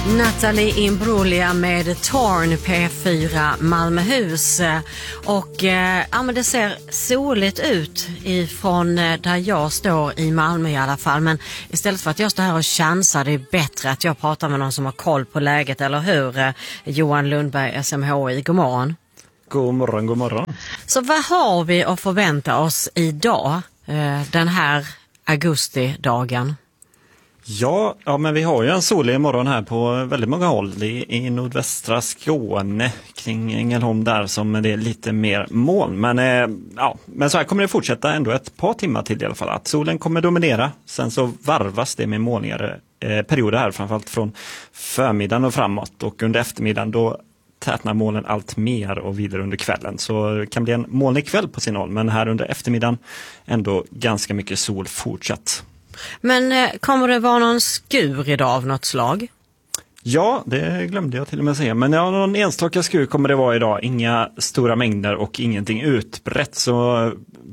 Natalie Imbruglia med Torn P4 Malmöhus. Och men det ser soligt ut ifrån där jag står i Malmö i alla fall. Men istället för att jag står här och chansar, det är bättre att jag pratar med någon som har koll på läget, eller hur? Johan Lundberg, SMHI, god morgon. God morgon, god morgon. Så vad har vi att förvänta oss idag, den här augustidagen? Ja, men vi har ju en solig morgon här på väldigt många håll. Det är i nordvästra Skåne, kring Ängelholm där, som det är lite mer moln. Men så här kommer det fortsätta ändå ett par timmar till i alla fall. Att solen kommer dominera, sen så varvas det med molnigare perioder här, framförallt från förmiddagen och framåt. Och under eftermiddagen då tätnar molnen allt mer och vidare under kvällen. Så det kan bli en molnig kväll på sin håll, men här under eftermiddagen ändå ganska mycket sol fortsatt. Men kommer det vara någon skur idag av något slag? Ja, det glömde jag till och med säga. Men ja, någon enstaka skur kommer det vara idag. Inga stora mängder och ingenting utbrett. Så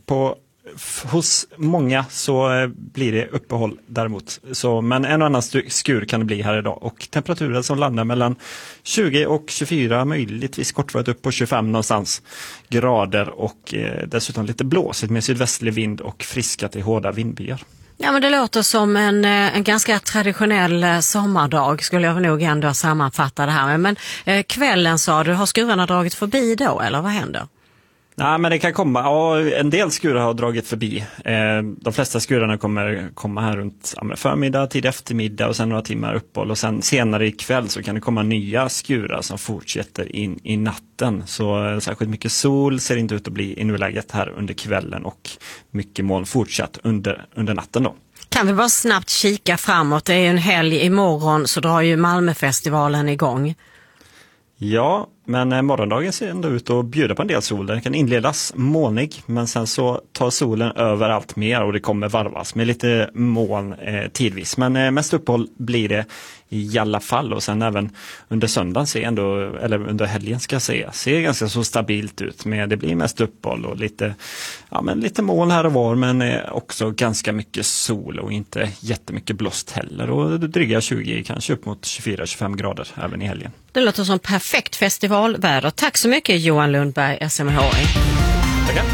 hos många så blir det uppehåll däremot. Men en och annan skur kan det bli här idag. Och temperaturen som landar mellan 20 och 24, möjligtvis kortvarigt upp på 25 någonstans grader. Och dessutom lite blåsigt med sydvästlig vind och friska till hårda vindbyar. Ja, men det låter som en ganska traditionell sommardag, skulle jag nog ändå sammanfatta det här med. Men kvällen, sa du, har skurarna dragit förbi då, eller vad händer? Nej, men det kan komma. Ja, en del skurar har dragit förbi. De flesta skurarna kommer komma här runt förmiddag, tid eftermiddag och sen några timmar uppehåll. Och sen senare ikväll så kan det komma nya skurar som fortsätter in i natten. Så särskilt mycket sol ser inte ut att bli i nuläget här under kvällen, och mycket moln fortsatt under natten då. Kan vi bara snabbt kika framåt? Det är ju en helg imorgon, så drar ju Malmöfestivalen igång. Ja, men morgondagen ser ändå ut att bjuda på en del sol. Den kan inledas molnig, men sen så tar solen över allt mer och det kommer varvas med lite moln tidvis. Men mest uppehåll blir det i alla fall, och sen även under söndagen eller under helgen ska jag säga, ser ganska så stabilt ut. Men det blir mest uppehåll och lite moln här och var, men också ganska mycket sol och inte jättemycket blåst heller. Och dryga 20, kanske upp mot 24-25 grader även i helgen. Det låter som perfekt festivalväder. Tack så mycket, Johan Lundberg, SMHI. Tackar.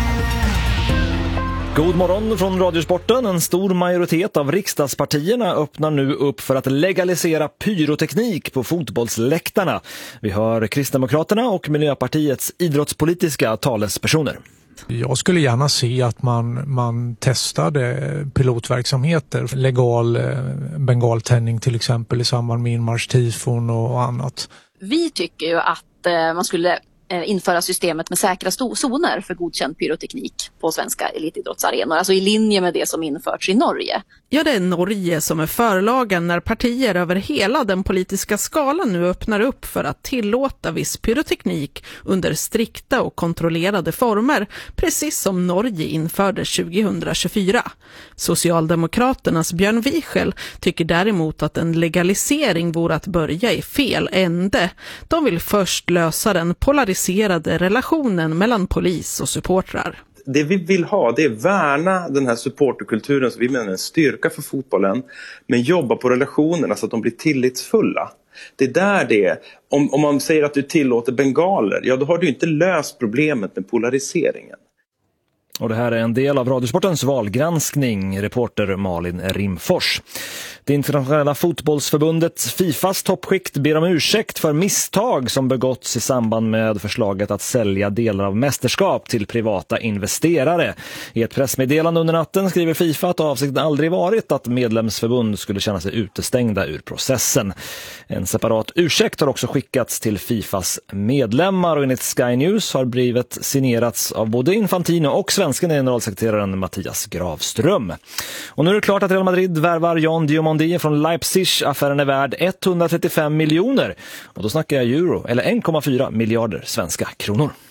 God morgon från Radiosporten. En stor majoritet av riksdagspartierna öppnar nu upp för att legalisera pyroteknik på fotbollsläktarna. Vi hör Kristdemokraterna och Miljöpartiets idrottspolitiska talespersoner. Jag skulle gärna se att man testade pilotverksamheter, legal bengaltändning till exempel i samband med inmarschtifon och annat. Vi tycker ju att man skulle införa systemet med säkra zoner för godkänd pyroteknik på svenska elitidrottsarenor, alltså i linje med det som införts i Norge. Ja, det är Norge som är förlagen när partier över hela den politiska skalan nu öppnar upp för att tillåta viss pyroteknik under strikta och kontrollerade former, precis som Norge införde 2024. Socialdemokraternas Björn Wiechel tycker däremot att en legalisering vore att börja i fel ände. De vill först lösa den polariserade relationen mellan polis och supportrar. Det vi vill ha, det är värna den här supporterkulturen som vi menar är en styrka för fotbollen, men jobba på relationerna så att de blir tillitsfulla. Det är där det är. Om man säger att du tillåter bengaler, ja då har du inte löst problemet med polariseringen. Och det här är en del av Radiosportens valgranskning, reporter Malin Rimfors. Det internationella fotbollsförbundet FIFAs toppskikt ber om ursäkt för misstag som begåtts i samband med förslaget att sälja delar av mästerskap till privata investerare. I ett pressmeddelande under natten skriver FIFA att avsikten aldrig varit att medlemsförbund skulle känna sig utestängda ur processen. En separat ursäkt har också skickats till FIFAs medlemmar, och enligt Sky News har brevet signerats av både Infantino och svenska generalsekreteraren Mattias Gravström. Och nu är det klart att Real Madrid värvar Jan Diomandi från Leipzig. Affären är värd 135 miljoner. Och då snackar jag euro, eller 1,4 miljarder svenska kronor.